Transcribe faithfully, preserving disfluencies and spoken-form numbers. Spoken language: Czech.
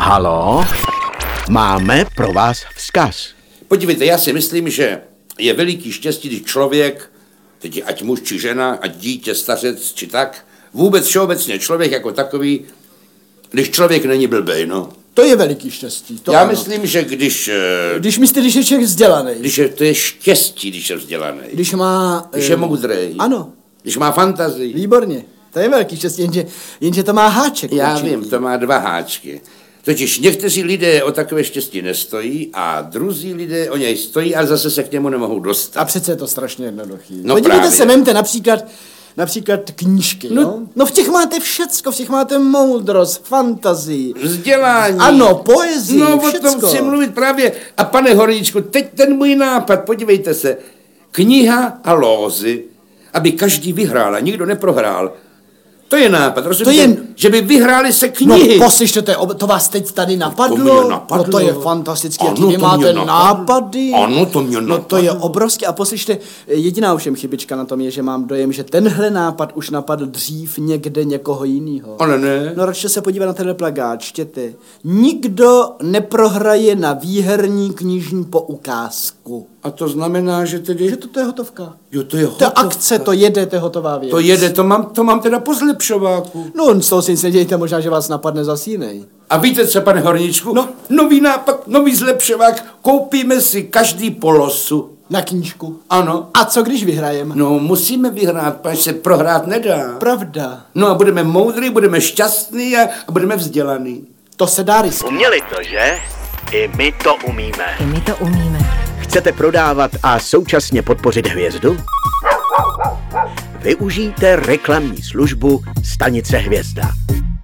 Halo? Máme pro vás vzkaz. Podívejte, já si myslím, že je veliký štěstí, když člověk, teď ať muž či žena, ať dítě, stařec či tak, vůbec všeobecně člověk jako takový, když člověk není blbej, no. To je veliký štěstí. To Já ano. myslím, že když... Když myslíte, když je člověk vzdělaný. Když je, to je štěstí, když je vzdělaný. Když má... Když je moudrej. Ano. Když má fantazii. Výborně. To je velký štěstí, jenže, jenže to má háček. Já určitý. vím, to má dva háčky. Totiž někteří lidé o takové štěstí nestojí a druzí lidé o něj stojí, ale zase se k němu nemohou dostat. A přece je to strašně jednoduchý. No podívejte právě. se, memte například, například knížky, no. no. No v těch máte všecko, v těch máte moudrost, fantazii. Vzdělání. Ano, poezii, No všecko. o tom chci mluvit právě. A pane Horníčku, teď ten můj nápad, podívejte se. Kniha a lózy, aby každý vyhrál a nikdo neprohrál. To je nápad, rozumíte? je... Že by vyhrály se knihy. No poslyšte, to, je, to vás teď tady napadlo? To mě napadlo. No to je fantastické, Ano, jaký vy to máte mě napadlo. nápady. Ano, to mě No to napadlo. je obrovské. A poslyšte, jediná ovšem chybička na tom je, že mám dojem, že tenhle nápad už napadl dřív někde někoho jiného. Ale ne. No radši se podívat na tenhle plakát, čtěte. Nikdo neprohraje na výherní knižní poukázku. A to znamená, že tedy... Že to, to je hotovka. Jo, to je To hotovka. akce, to jede, to je hotová věc. To jede, to mám, to mám teda po zlepšováku. No, z toho si nic nedějte, možná, že vás napadne zas jinej. A víte co, pane Horníčku? No. Nový nápad, nový zlepšovák, koupíme si každý polosu. Na knížku. Ano. A co když vyhrajeme? No, musíme vyhrát, pač se prohrát nedá. Pravda. No a budeme moudrý, budeme šťastný a, a budeme vzdělaný. To se dá riskovat. Uměli to, že? I my to umíme. I my to umíme. Chcete prodávat a současně podpořit hvězdu? Využijte reklamní službu Stanice Hvězda.